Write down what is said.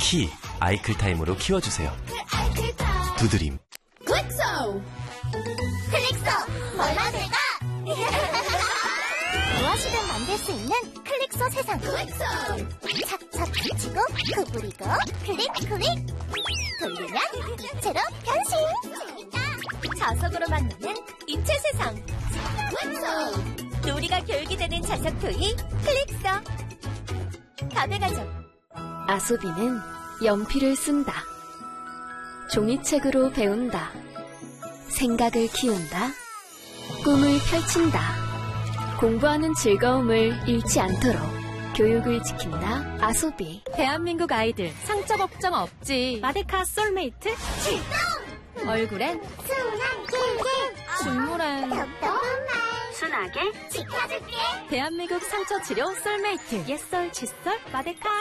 키 아이클타임으로 키워주세요. 두드림. 클릭소! 클릭소! 몰라제가! 무엇이든 만들 수 있는 클릭소 세상. 클릭소! 착착 붙이고 구부리고 클릭 클릭 돌리면 입체로 변신. 자석으로 만드는 입체 세상. 클릭소! 놀이가 결기되는 자석 토이 클릭소. 가베가족. 아소비는 연필을 쓴다. 종이책으로 배운다. 생각을 키운다. 꿈을 펼친다. 공부하는 즐거움을 잃지 않도록 교육을 지킨다. 아소비. 대한민국 아이들 상처 걱정 없지. 마데카 솔메이트 출동! 얼굴엔 순한 길길 식물엔 똑똑한 순하게 지켜줄게. 대한민국 상처 치료 솔메이트 옛설 칫솔 마데카.